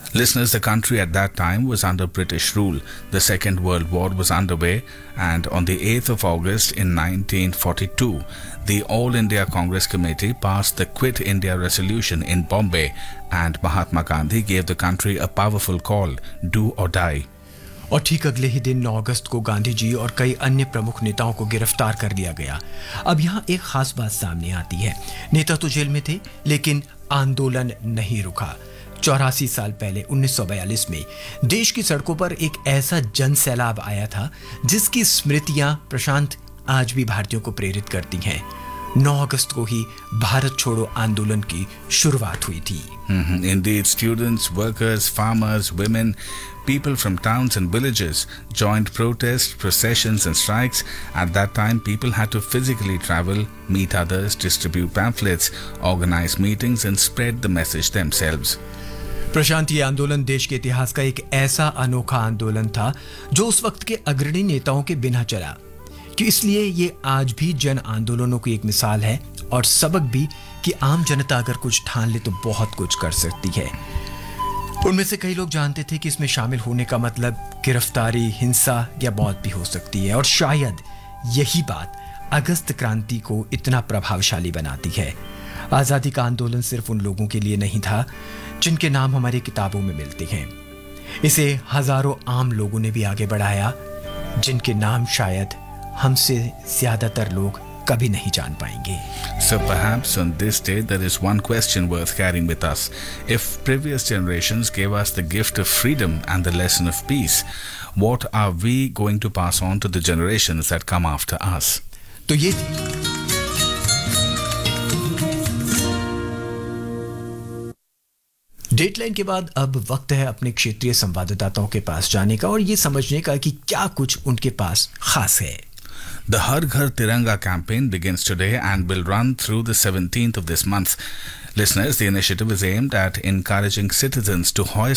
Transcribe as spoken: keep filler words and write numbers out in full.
Listeners, the country at that time was under British rule. The Second World War was underway, and on the eighth of August in nineteen forty-two, the All India Congress Committee passed the Quit India Resolution in Bombay, and Mahatma Gandhi gave the country a powerful call, do or die. और ठीक अगले ही दिन नौ अगस्त को गांधी जी और कई अन्य प्रमुख नेताओं को गिरफ्तार कर लिया गया। अब यहाँ एक खास बात सामने आती है। नेता तो जेल में थे, लेकिन आंदोलन नहीं रुका। चौरासी साल पहले उन्नीस सौ बयालीस में देश की सड़कों पर एक ऐसा जन सैलाब आया था जिसकी स्मृतियां प्रशांत आज भी भारतीयों को प्रेरित करती हैं। नौ अगस्त को ही भारत छोड़ो आंदोलन की शुरुआत हुई थी। Mm-hmm. Indeed, students, workers, farmers, women, people from towns and villages joined protests, processions and strikes. At that time, people had to physically travel, meet others, distribute pamphlets, organize meetings and spread the message themselves. प्रशांत, ये आंदोलन देश के इतिहास का एक ऐसा अनोखा आंदोलन था जो उस वक्त के अग्रणी नेताओं के बिना चला, कि इसलिए ये आज भी जन आंदोलनों की एक मिसाल है और सबक भी कि आम जनता अगर कुछ ठान ले तो बहुत कुछ कर सकती है। उनमें से कई लोग जानते थे कि इसमें शामिल होने का मतलब गिरफ्तारी, हिंसा या मौत भी हो सकती है, और शायद यही बात अगस्त क्रांति को इतना प्रभावशाली बनाती है। आज़ादी का आंदोलन सिर्फ उन लोगों के लिए नहीं था जिनके नाम हमारी किताबों में मिलते हैं। इसे हजारों आम लोगों ने भी आगे बढ़ाया, जिनके नाम शायद हमसे ज्यादातर लोग कभी नहीं जान पाएंगे। So perhaps on this day there is one question worth carrying with us. If previous generations gave us the gift of freedom and the lesson of peace, what are we going to pass on to the generations that come after us? तो ये deadline के बाद अब वक्त है अपने क्षेत्रीय संवाददाताओं के पास जाने का और ये समझने का कि क्या कुछ उनके पास खास है। The Har Ghar Tiranga campaign begins today and will run through the seventeenth of this month. Listeners, the initiative is aimed at encouraging citizens to hoist